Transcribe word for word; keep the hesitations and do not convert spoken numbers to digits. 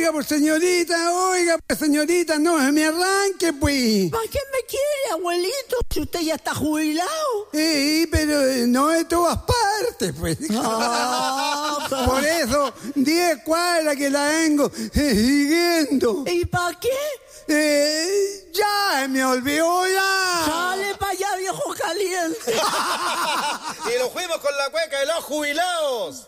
oiga, pues señorita, oiga, pues señorita, no se me arranque, pues. ¿Para qué me quiere, abuelito, si usted ya está jubilado? Sí, pero no de todas partes, pues. Ah, Por eso, diez cuadras que la vengo siguiendo. ¿Y para qué? Eh, ya, me olvidó ya. Sale para allá, viejo caliente. Y nos fuimos con la cueca de los jubilados.